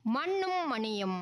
மண்ணும் மணியும்.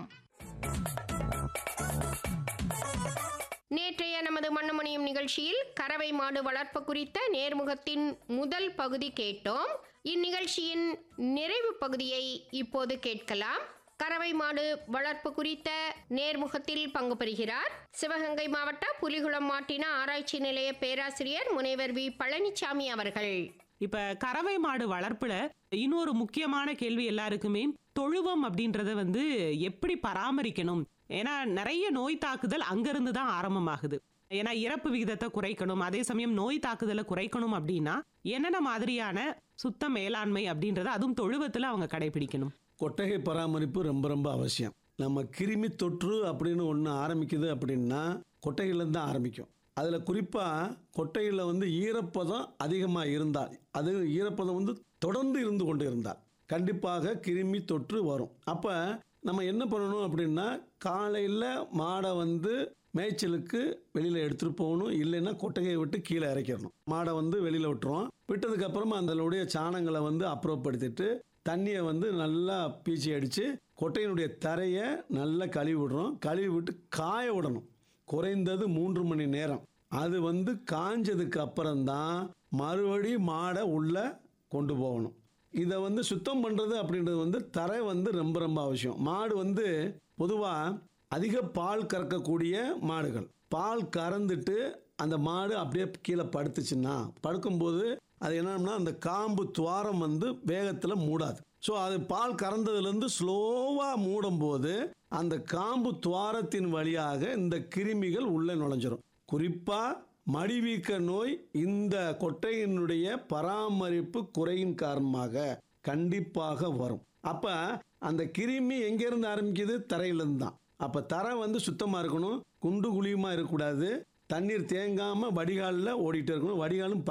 நேற்றைய நமது மண்ணுமணியும் நிகழ்ச்சியில் கறவை மாடு வளர்ப்பு குறித்த நேர்முகத்தின் முதல் பகுதி கேட்டோம். இந்நிகழ்ச்சியின் நிறைவு பகுதியை இப்போது கேட்கலாம். கறவை மாடு வளர்ப்பு குறித்த நேர்முகத்தில் பங்கு பெறுகிறார் சிவகங்கை மாவட்ட புலிகுளம் மாட்டின ஆராய்ச்சி நிலைய பேராசிரியர் முனைவர் வி பழனிசாமி அவர்கள். இப்ப கறவை மாடு வளர்ப்புல இன்னொரு முக்கியமான கேள்வி எல்லாருக்குமே, தொழுவம் அப்படின்றத எப்படி பராமரிக்கணும்? ஏன்னா நிறைய நோய் தாக்குதல் அங்கிருந்து தான் ஆரம்பமாகுது. ஏன்னா இறப்பு விகிதத்தை குறைக்கணும், அதே சமயம் நோய் தாக்குதலை குறைக்கணும் அப்படின்னா என்னென்ன மாதிரியான சுத்த மேலாண்மை அப்படின்றத அதுவும் தொழுவத்துல அவங்க கடைபிடிக்கணும்? கொட்டகை பராமரிப்பு ரொம்ப ரொம்ப அவசியம். நம்ம கிருமி தொற்று அப்படின்னு ஒன்று ஆரம்பிக்குது அப்படின்னா கொட்டகையிலேருந்து தான் ஆரம்பிக்கும். அதில் குறிப்பாக கொட்டையில் ஈரப்பதம் அதிகமாக இருந்தால், அது ஈரப்பதம் தொடர்ந்து இருந்து கொண்டு இருந்தால் கண்டிப்பாக கிருமி தொற்று வரும். அப்போ நம்ம என்ன பண்ணணும் அப்படின்னா, காலையில் மாடை மேய்ச்சலுக்கு வெளியில் எடுத்துகிட்டு போகணும். இல்லைன்னா கொட்டகையை விட்டு கீழே இறக்கிடணும். மாடை வெளியில் விட்டுருவோம். விட்டதுக்கப்புறமா அதனுடைய சாணங்களை அப்புறப்படுத்திட்டு தண்ணியை நல்லா பீச்சி அடித்து கொட்டையினுடைய தரையை நல்லா கழுவி விடுறோம். கழுவி விட்டு காய விடணும். குறைந்தது 3 மணி நேரம். அது காஞ்சதுக்கு அப்புறம்தான் மறுபடி மாடை உள்ளே கொண்டு போகணும். இதை சுத்தம் பண்ணுறது அப்படின்றது தரை ரொம்ப ரொம்ப அவசியம். மாடு பொதுவாக அதிக பால் கறக்கக்கூடிய மாடுகள், பால் கறந்துட்டு அந்த மாடு அப்படியே கீழே படுத்துச்சுன்னா, படுக்கும்போது அது என்னன்னா அந்த காம்பு துவாரம் வேகத்தில் மூடாது. ஸோ அது பால் கறந்ததுலேருந்து ஸ்லோவாக மூடும்போது அந்த காம்பு துவாரத்தின் வழியாக இந்த கிருமிகள் உள்ளே நுழைஞ்சிரும். குறிப்பாக மடிவீக்க நோய் இந்த கொட்டையினுடைய பராமரிப்பு குறையின் காரணமாக கண்டிப்பாக வரும். அப்போ அந்த கிருமி எங்கேருந்து ஆரம்பிக்குது? தரையிலேருந்து தான். அப்போ தரை சுத்தமாக இருக்கணும், குண்டு குழியுமாக இருக்கக்கூடாது, தண்ணீர் தேங்காமல் வடிகாலில் ஓடிட்டு இருக்கணும். வடிகாலும்